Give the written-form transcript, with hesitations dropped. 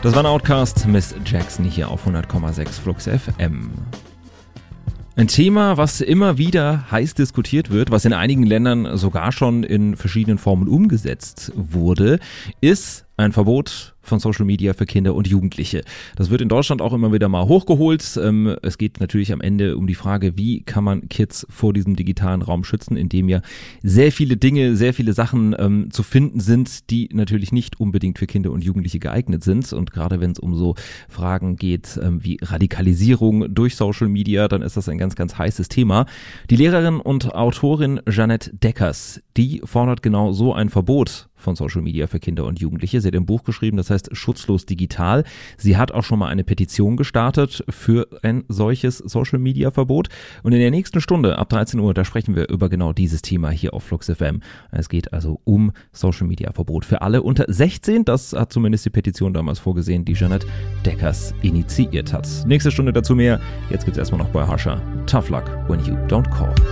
Das war ein Outcast, Miss Jackson hier auf 100,6 Flux FM. Ein Thema, was immer wieder heiß diskutiert wird, was in einigen Ländern sogar schon in verschiedenen Formen umgesetzt wurde, ist ein Verbot von Social Media für Kinder und Jugendliche. Das wird in Deutschland auch immer wieder mal hochgeholt. Es geht natürlich am Ende um die Frage, wie kann man Kids vor diesem digitalen Raum schützen, in dem ja sehr viele Dinge, sehr viele Sachen zu finden sind, die natürlich nicht unbedingt für Kinder und Jugendliche geeignet sind. Und gerade wenn es um so Fragen geht wie Radikalisierung durch Social Media, dann ist das ein ganz, ganz heißes Thema. Die Lehrerin und Autorin Jeanette Deckers, die fordert genau so ein Verbot von Social Media für Kinder und Jugendliche. Sie hat ein Buch geschrieben, das heißt Schutzlos digital. Sie hat auch schon mal eine Petition gestartet für ein solches Social Media Verbot. Und in der nächsten Stunde ab 13 Uhr, da sprechen wir über genau dieses Thema hier auf Flux FM. Es geht also um Social Media Verbot für alle unter 16. Das hat zumindest die Petition damals vorgesehen, die Jeanette Deckers initiiert hat. Nächste Stunde dazu mehr. Jetzt gibt's erstmal noch bei Hasha Tough Luck When You Don't Call.